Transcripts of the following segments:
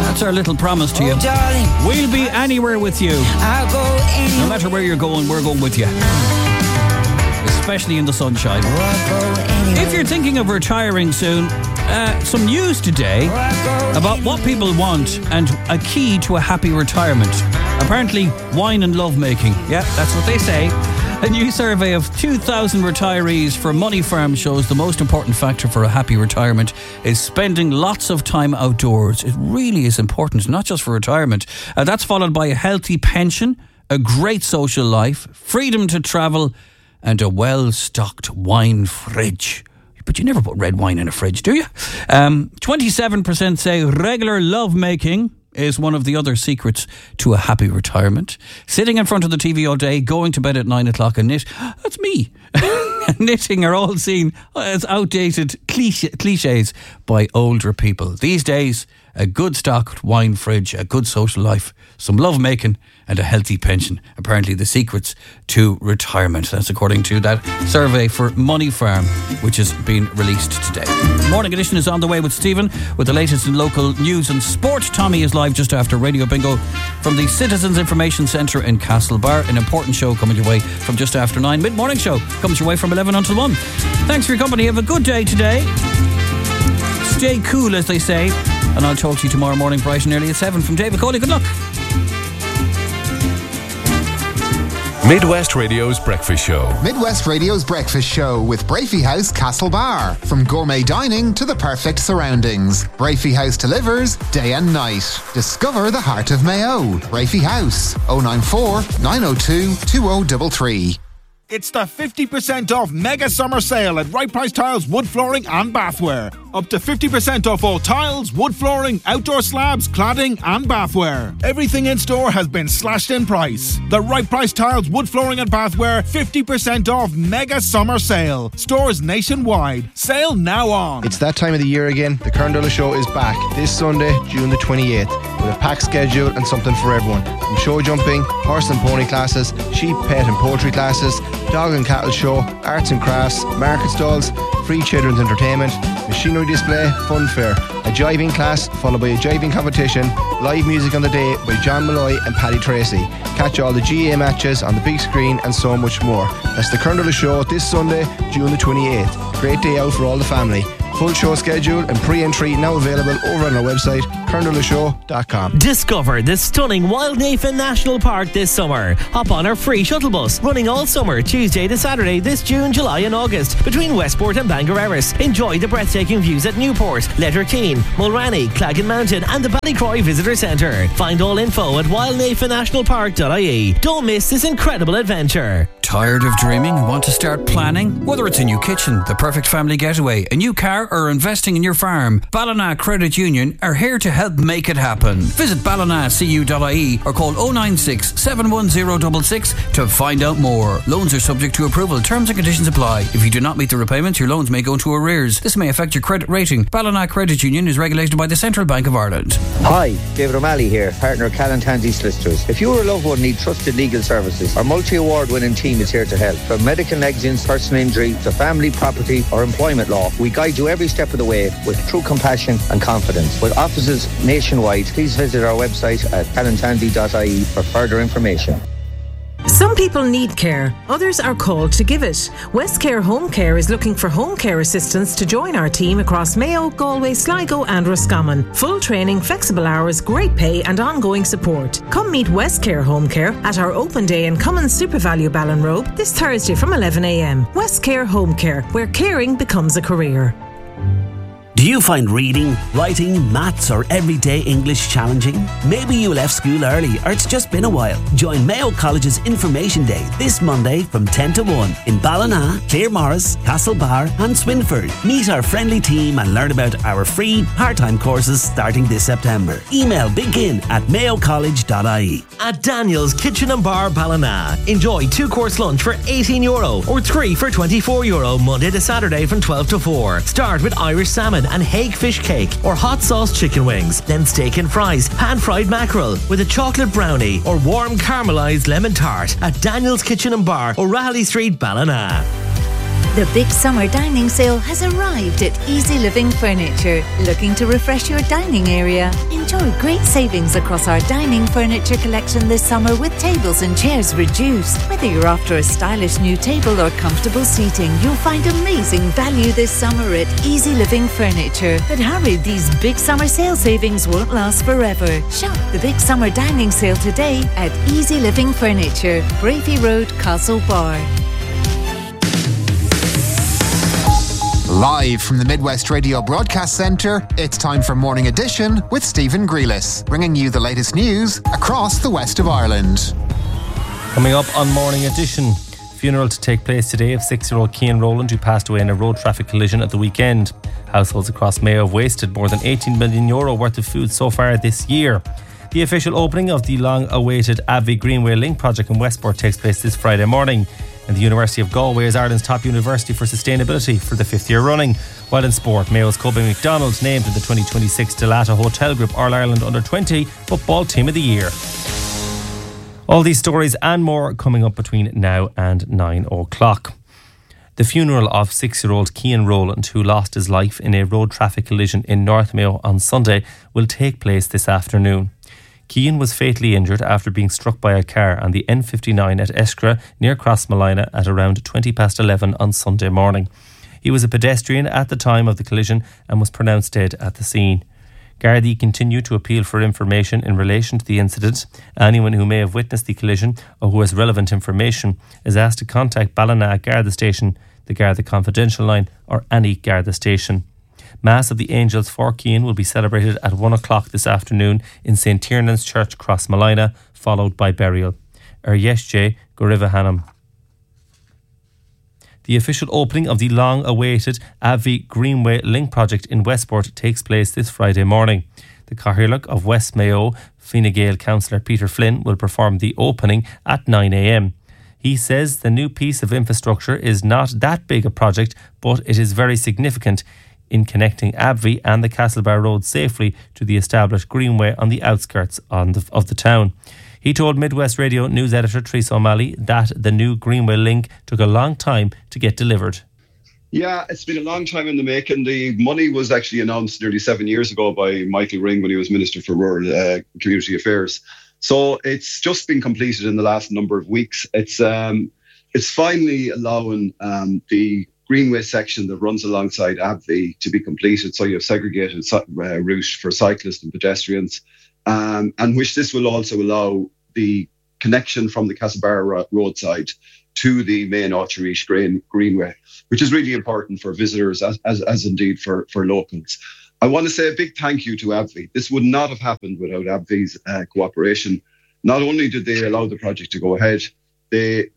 That's our little promise to you. We'll be anywhere with you. No matter where you're going, we're going with you. Especially in the sunshine. If you're thinking of retiring soon, some news today about what people want and a key to a happy retirement. Apparently, wine and lovemaking. Yeah, that's what they say. A new survey of 2,000 retirees for Money Farm shows the most important factor for a happy retirement is spending lots of time outdoors. It really is important, not just for retirement. That's followed by a healthy pension, a great social life, freedom to travel, and a well-stocked wine fridge. But you never put red wine in a fridge, do you? 27% say regular lovemaking is one of the other secrets to a happy retirement. Sitting in front of the TV all day, going to bed at 9 o'clock and knit. That's me. Knitting are all seen as outdated cliches by older people. These days, a good stocked wine fridge, a good social life, some lovemaking and a healthy pension. Apparently the secrets to retirement. That's according to that survey for Money Farm, which has been released today. Morning Edition is on the way with Stephen with the latest in local news and sport. Tommy is live just after Radio Bingo from the Citizens Information Centre in Castlebar. An important show coming your way from just after 9. Mid-morning show comes your way from 11 until 1. Thanks for your company. Have a good day today. Stay cool, as they say. And I'll talk to you tomorrow morning bright and early at 7 from David Coley. Good luck. Midwest Radio's Breakfast Show. Midwest Radio's Breakfast Show with Brafey House Castlebar. From gourmet dining to the perfect surroundings, Brafey House delivers day and night. Discover the heart of Mayo. Brafey House, 094 902 2033. It's the 50% off mega summer sale at Right Price Tiles, Wood Flooring and Bathware. Up to 50% off all tiles, wood flooring, outdoor slabs, cladding and bathware. Everything in store has been slashed in price. The Right Price Tiles, Wood Flooring and Bathware 50% off mega summer sale. Stores nationwide. Sale now on. It's that time of the year again. The Kern Show is back this Sunday, June the 28th, with a packed schedule and something for everyone. From show jumping, horse and pony classes, sheep, pet and poultry classes, dog and cattle show, arts and crafts, market stalls, free children's entertainment, machinery display, fun fair, a jiving class followed by a jiving competition, live music on the day by John Malloy and Paddy Tracy. Catch all the GA matches on the big screen and so much more. That's the Kerndola Show this Sunday, June the 28th. Great day out for all the family. Full show schedule and pre-entry now available over on our website, kerndolashow.com. Discover the stunning Wildnafen National Park this summer. Hop on our free shuttle bus, running all summer, Tuesday to Saturday this June, July and August, between Westport and Bangor Erris. Enjoy the breathtaking views at Newport, Letterkeene, Mulranny, Claggan Mountain and the Ballycroy Visitor Centre. Find all info at wildnafennationalpark.ie. Don't miss this incredible adventure. Tired of dreaming and want to start planning? Whether it's a new kitchen, the perfect family getaway, a new car or investing in your farm, Ballina Credit Union are here to help make it happen. Visit ballinacu.ie or call 096 71066 to find out more. Loans are subject to approval. Terms and conditions apply. If you do not meet the repayments, your loans may go into arrears. This may affect your credit rating. Ballina Credit Union is regulated by the Central Bank of Ireland. Hi, David O'Malley here, partner of Callan Tansey Solicitors. If you or a loved one need trusted legal services, our multi-award winning team is here to help. From medical negligence, personal injury to family, property or employment law, we guide you every step of the way with true compassion and confidence. With offices nationwide, please visit our website at callantandy.ie for further information. Some people need care, others are called to give it. Westcare Home Care is looking for home care assistants to join our team across Mayo, Galway, Sligo and Roscommon. Full training, flexible hours, great pay and ongoing support. Come meet Westcare Home Care at our open day in Cummins SuperValue Ballinrobe this Thursday from 11am. Westcare Home Care, where caring becomes a career. Do you find reading, writing, maths or everyday English challenging? Maybe you left school early or it's just been a while. Join Mayo College's Information Day this Monday from 10 to 1 in Ballina, Claremorris, Castlebar and Swinford. Meet our friendly team and learn about our free part-time courses starting this September. Email begin@mayocollege.ie. At Daniel's Kitchen and Bar Ballina, enjoy 2-course lunch for €18 or 3 for €24 Monday to Saturday from 12 to 4. Start with Irish salmon and hake fish cake or hot sauce chicken wings, then steak and fries, pan-fried mackerel with a chocolate brownie or warm caramelised lemon tart at Daniel's Kitchen and Bar, O'Reilly Street, Ballina. The big summer dining sale has arrived at Easy Living Furniture. Looking to refresh your dining area? Enjoy great savings across our dining furniture collection this summer with tables and chairs reduced. Whether you're after a stylish new table or comfortable seating, you'll find amazing value this summer at Easy Living Furniture. But hurry, these big summer sale savings won't last forever. Shop the big summer dining sale today at Easy Living Furniture, Brafey Road, Castlebar. Live from the Midwest Radio Broadcast Centre, it's time for Morning Edition with Stephen Grealis, bringing you the latest news across the west of Ireland. Coming up on Morning Edition, funeral to take place today of 6-year-old Cian Rowland, who passed away in a road traffic collision at the weekend. Households across Mayo have wasted more than €18 million worth of food so far this year. The official opening of the long-awaited Abbey Greenway Link project in Westport takes place this Friday morning. And the University of Galway is Ireland's top university for sustainability for the 5th year running. While in sport, Mayo's Kobe McDonald named in the 2026 Delata Hotel Group All-Ireland Under-20 Football Team of the Year. All these stories and more coming up between now and 9 o'clock. The funeral of 6-year-old Cian Rowland, who lost his life in a road traffic collision in North Mayo on Sunday, will take place this afternoon. Cian was fatally injured after being struck by a car on the N59 at Eskra near Crossmolina at around 11:20 on Sunday morning. He was a pedestrian at the time of the collision and was pronounced dead at the scene. Gardaí continue to appeal for information in relation to the incident. Anyone who may have witnessed the collision or who has relevant information is asked to contact Ballina Garda Station, the Garda Confidential line or any Garda station. Mass of the Angels for Cian will be celebrated at 1 o'clock this afternoon in St. Tiernan's Church, Crossmolina, followed by burial. Yeshe Gorivahanam. The official opening of the long-awaited Abbey Greenway Link project in Westport takes place this Friday morning. The Cathaoirleach of West Mayo, Fine Gael councillor Peter Flynn, will perform the opening at 9 a.m. He says the new piece of infrastructure is not that big a project, but it is very significant in connecting Abbey and the Castlebar Road safely to the established Greenway on the outskirts of the town. He told Midwest Radio news editor Teresa O'Malley that the new Greenway link took a long time to get delivered. Yeah, it's been a long time in the making. The money was actually announced nearly 7 years ago by Michael Ring when he was Minister for Rural Community Affairs. So it's just been completed in the last number of weeks. It's finally allowing the Greenway section that runs alongside Abbey to be completed, so you have segregated route for cyclists and pedestrians, and which this will also allow the connection from the Castlebar roadside to the main Orchard Greenway, which is really important for visitors as indeed for locals. I want to say a big thank you to Abbey. This would not have happened without Abbey's cooperation. Not only did they allow the project to go ahead, they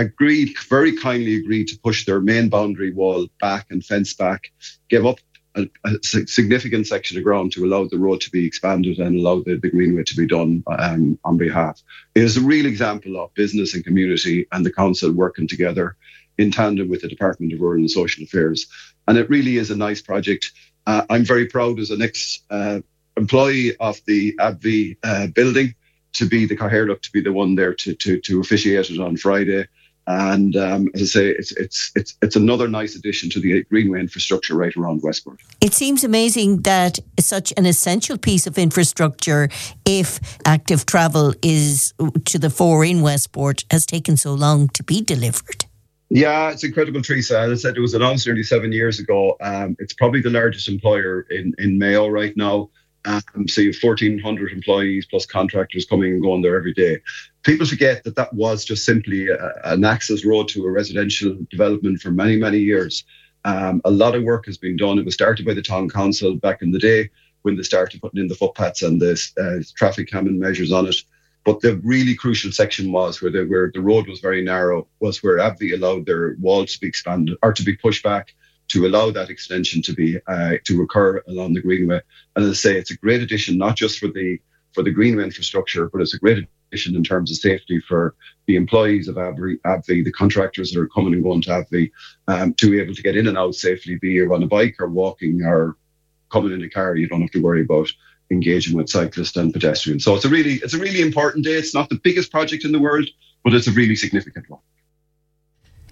very kindly agreed to push their main boundary wall back and fence back, give up a significant section of ground to allow the road to be expanded and allow the Greenway to be done on behalf. It is a real example of business and community and the council working together in tandem with the Department of Rural and Social Affairs. And it really is a nice project. I'm very proud as an ex-employee of the Abbey building to be the Cathaoirleach, to be the one there to officiate it on Friday. And as I say, it's another nice addition to the Greenway infrastructure right around Westport. It seems amazing that such an essential piece of infrastructure, if active travel is to the fore in Westport, has taken so long to be delivered. Yeah, it's incredible, Teresa. As I said, it was announced nearly 7 years ago. It's probably the largest employer in Mayo right now. So you have 1,400 employees plus contractors coming and going there every day. People forget that was just simply an access road to a residential development for many, many years. A lot of work has been done. It was started by the town council back in the day when they started putting in the footpaths and the traffic calming measures on it. But the really crucial section was where the road was very narrow, was where Abbey allowed their walls to be expanded or to be pushed back to allow that extension to occur along the Greenway. And as I say, it's a great addition, not just for the Greenway infrastructure, but it's a great addition in terms of safety for the employees of Abbey, the contractors that are coming and going to Abbey, to be able to get in and out safely, be you on a bike or walking or coming in a car. You don't have to worry about engaging with cyclists and pedestrians. So it's a really important day. It's not the biggest project in the world, but it's a really significant one.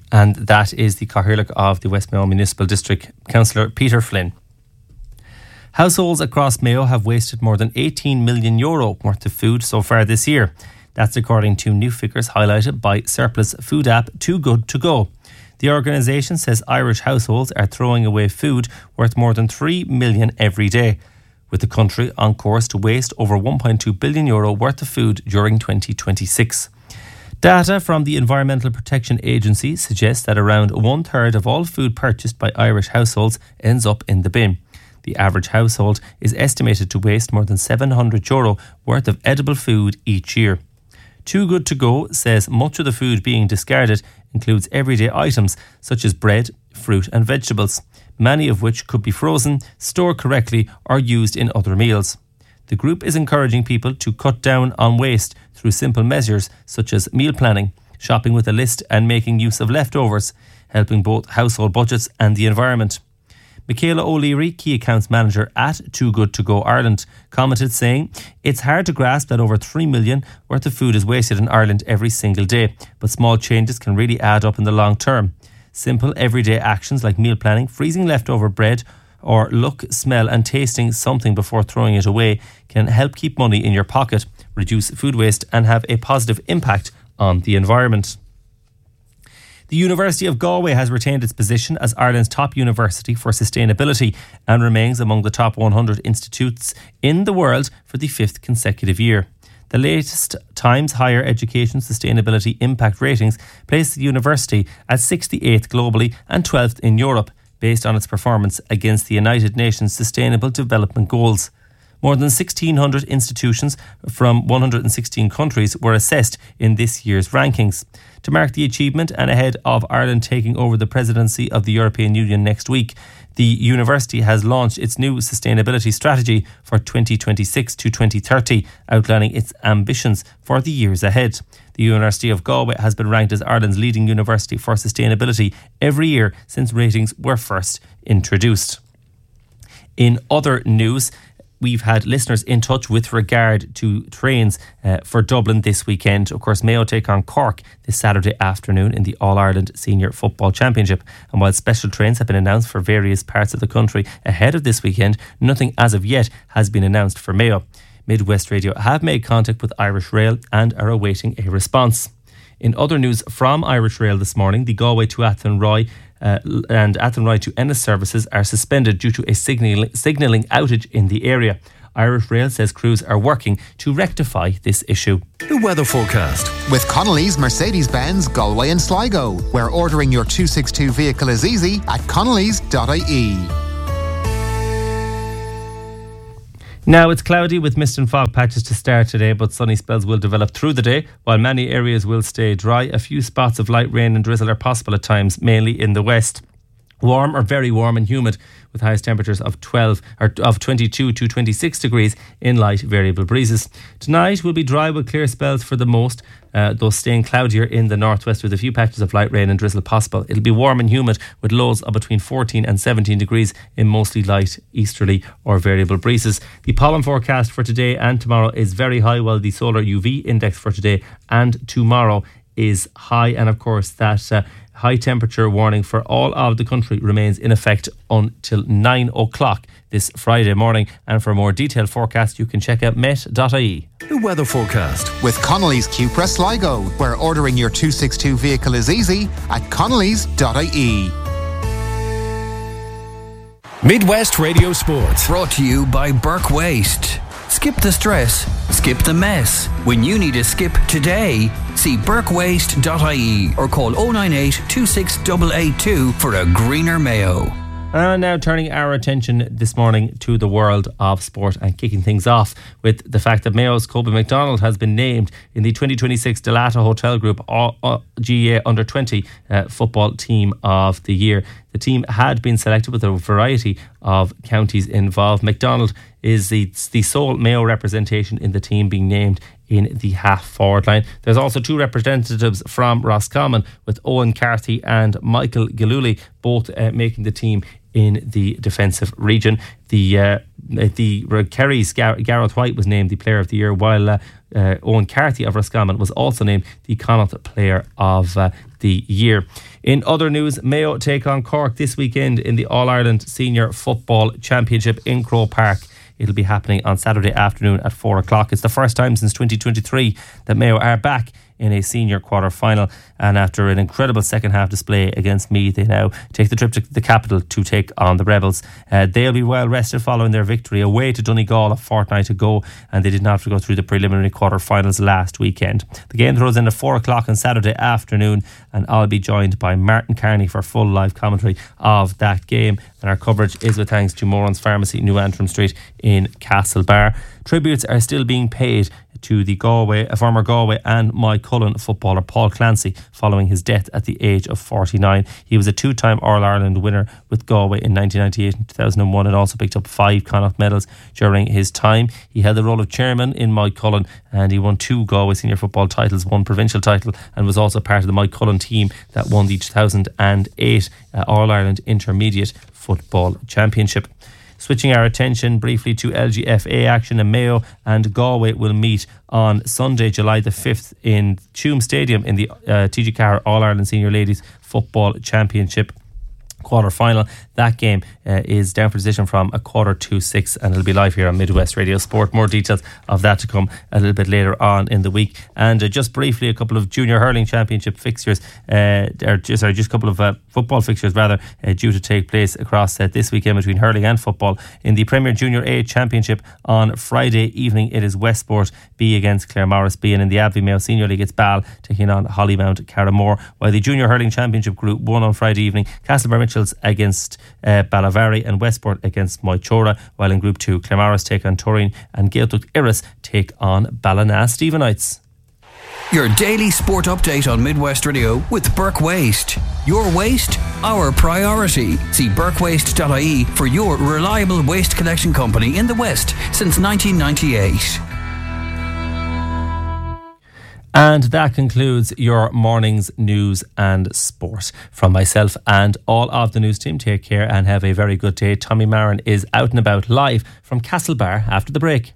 And that is the Cathaoirleach of the West Mayo Municipal District, Councillor Peter Flynn. Households across Mayo have wasted more than €18 million worth of food so far this year. That's according to new figures highlighted by surplus food app Too Good To Go. The organisation says Irish households are throwing away food worth more than €3 million every day, with the country on course to waste over €1.2 billion worth of food during 2026. Data from the Environmental Protection Agency suggests that around 1/3 of all food purchased by Irish households ends up in the bin. The average household is estimated to waste more than €700 worth of edible food each year. Too Good To Go says much of the food being discarded includes everyday items such as bread, fruit and vegetables, many of which could be frozen, stored correctly or used in other meals. The group is encouraging people to cut down on waste through simple measures such as meal planning, shopping with a list and making use of leftovers, helping both household budgets and the environment. Michaela O'Leary, Key Accounts Manager at Too Good To Go Ireland, commented saying, "It's hard to grasp that over 3 million worth of food is wasted in Ireland every single day, but small changes can really add up in the long term. Simple everyday actions like meal planning, freezing leftover bread, or look, smell and tasting something before throwing it away can help keep money in your pocket, reduce food waste and have a positive impact on the environment." The University of Galway has retained its position as Ireland's top university for sustainability and remains among the top 100 institutes in the world for the 5th consecutive year. The latest Times Higher Education Sustainability Impact Ratings placed the university at 68th globally and 12th in Europe, based on its performance against the United Nations Sustainable Development Goals. More than 1,600 institutions from 116 countries were assessed in this year's rankings. To mark the achievement and ahead of Ireland taking over the presidency of the European Union next week, the university has launched its new sustainability strategy for 2026 to 2030, outlining its ambitions for the years ahead. The University of Galway has been ranked as Ireland's leading university for sustainability every year since ratings were first introduced. In other news, we've had listeners in touch with regard to trains for Dublin this weekend. Of course, Mayo take on Cork this Saturday afternoon in the All-Ireland Senior Football Championship. And while special trains have been announced for various parts of the country ahead of this weekend, nothing as of yet has been announced for Mayo. Midwest Radio have made contact with Irish Rail and are awaiting a response. In other news from Irish Rail this morning, the Galway to Athenry and Athenry to Ennis services are suspended due to a signalling outage in the area. Irish Rail says crews are working to rectify this issue. The weather forecast. With Connolly's Mercedes-Benz Galway and Sligo, where ordering your 262 vehicle is easy at connellys.ie. Now it's cloudy with mist and fog patches to start today, but sunny spells will develop through the day, while many areas will stay dry. A few spots of light rain and drizzle are possible at times, mainly in the west. Warm or very warm and humid, with highest temperatures of 22 to 26 degrees in light variable breezes. Tonight will be dry with clear spells for the most, though staying cloudier in the northwest with a few patches of light rain and drizzle possible. It'll be warm and humid with lows of between 14 and 17 degrees in mostly light easterly or variable breezes. The pollen forecast for today and tomorrow is very high, while the solar UV index for today and tomorrow is high. And of course that high temperature warning for all of the country remains in effect until 9 o'clock this Friday morning. And for a more detailed forecast, you can check out met.ie. The weather forecast. With Connolly's Cupra Sligo, where ordering your 262 vehicle is easy at connellys.ie. Midwest Radio Sports. Brought to you by Burke Waste. Skip the stress, skip the mess. When you need a skip today, see burkewaste.ie or call 098 26882 for a greener Mayo. And now turning our attention this morning to the world of sport and kicking things off with the fact that Mayo's Colby McDonald has been named in the 2026 Delata Hotel Group GAA Under-20 Football Team of the Year. The team had been selected with a variety of counties involved. McDonald is the sole Mayo representation in the team, being named in the half-forward line. There's also two representatives from Roscommon, with Owen Carthy and Michael Gillooly both making the team in the defensive region. The Kerry's Gareth White was named the Player of the Year, while Owen Carthy of Roscommon was also named the Connacht Player of the Year. In other news, Mayo take on Cork this weekend in the All-Ireland Senior Football Championship in Croke Park. It'll be happening on Saturday afternoon at 4 o'clock. It's the first time since 2023 that Mayo are back in a senior quarter-final, and after an incredible second half display against Meath, they now take the trip to the capital to take on the Rebels. They'll be well rested following their victory away to Donegal a fortnight ago, and they didn't have to go through the preliminary quarter-finals last weekend. The game throws in at 4 o'clock on Saturday afternoon, and I'll be joined by Martin Carney for full live commentary of that game, and our coverage is with thanks to Moran's Pharmacy, New Antrim Street in Castlebar. Tributes are still being paid to the former Galway and Moycullen footballer Paul Clancy following his death at the age of 49. He was a two-time All-Ireland winner with Galway in 1998 and 2001, and also picked up 5 Connacht medals during his time. He held the role of chairman in Moycullen, and he won 2 Galway senior football titles, 1 provincial title, and was also part of the Moycullen team that won the 2008 All-Ireland Intermediate Football Championship. Switching our attention briefly to LGFA action, and Mayo and Galway will meet on Sunday, July the 5th in Tuam Stadium in the TG Carr All-Ireland Senior Ladies Football Championship quarter-final. That game is down for decision from 6:15, and it'll be live here on Midwest Radio Sport. More details of that to come a little bit later on in the week. And just briefly, a couple of junior hurling championship fixtures, just a couple of football fixtures rather, due to take place across this weekend between hurling and football. In the Premier Junior A Championship on Friday evening, it is Westport B against Claremorris B, and in the Abbey Mayo Senior League, it's Ball taking on Hollymount Carramore. While the Junior Hurling Championship Group 1 on Friday evening, Castlebar Mitchells against Ballavari and Westport against Moychora, while in Group 2, Claremorris take on Turin and Gaeltacht Iris take on Ballina Stephenites. Your daily sport update on Midwest Radio with Burke Waste. Your waste, our priority. See burkewaste.ie for your reliable waste collection company in the West since 1998. And that concludes your morning's news and sport. From myself and all of the news team, take care and have a very good day. Tommy Marin is out and about live from Castlebar after the break.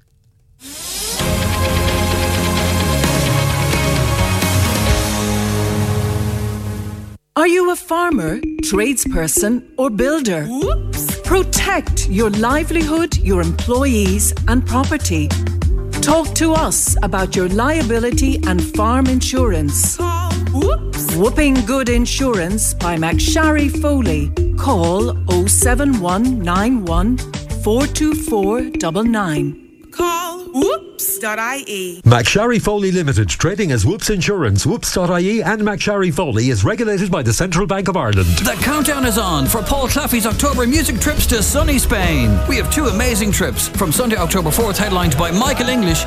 Are you a farmer, tradesperson or builder? Whoops. Protect your livelihood, your employees and property. Talk to us about your liability and farm insurance. Whooping Good Insurance by McSharry Foley. Call 07191 424 99. Call whoops.ie. McSharry Foley Limited, trading as Whoops Insurance. Whoops.ie and McSharry Foley is regulated by the Central Bank of Ireland. The countdown is on for Paul Claffey's October music trips to sunny Spain. We have 2 amazing trips from Sunday, October 4th, headlined by Michael English